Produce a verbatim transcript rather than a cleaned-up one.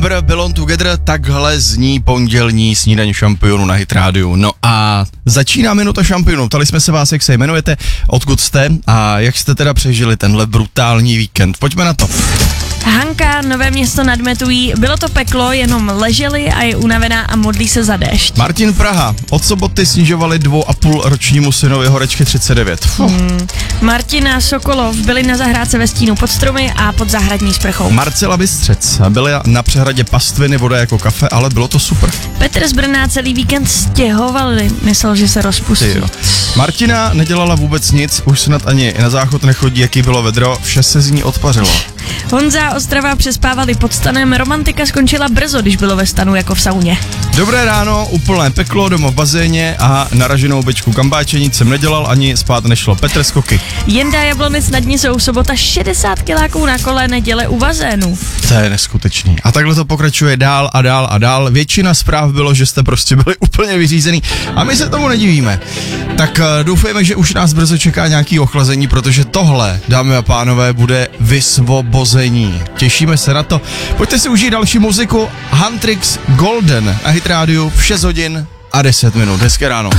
Pr Belong Together, takhle zní pondělní snídaně šampionů na Hit rádiu. No a začíná minuta šampionů. Ptali jsme se vás, jak se jmenujete, odkud jste a jak jste teda přežili tenhle brutální víkend. Pojďme na to. Hanka, Nové Město nad Metují, bylo to peklo, jenom leželi a je unavená a modlí se za déšť. Martin Praha, od soboty snižovali dvou a půl ročnímu synovi horečky třicet devět. Hmm. Martina Sokolov byli na zahrádce ve stínu pod stromy a pod zahradní sprchou. Marcela Bystřec, byla na přehradě pastviny, voda jako kafe, ale bylo to super. Petr z Brna celý víkend stěhovali, myslel, že se rozpustí. Jo. Martina nedělala vůbec nic, už snad ani na záchod nechodí, jaký bylo vedro, vše se z ní odpařilo. Honza Ostrava přespávali pod stanem, romantika skončila brzo, když bylo ve stanu jako v sauně. Dobré ráno, úplné peklo, doma v bazéně a naraženou bečku kambáče nic jsem nedělal, ani spát nešlo. Petr Skoky. Jenda Jablonec nad Nisou, sobota šedesát kiláků na kole, neděle u bazénu. To je neskutečný. A takhle to pokračuje dál a dál a dál. Většina zpráv bylo, že jste prostě byli úplně vyřízený a my se tomu nedivíme. Tak uh, doufujeme, že už nás brzo čeká nějaký ochlazení, protože tohle, dámy a pánové, bude vysvobození. Těšíme se na to. Pojďte si užít další muziku. Huntrix Golden na Hit rádiu v šest hodin a deset minut. Hezké ráno.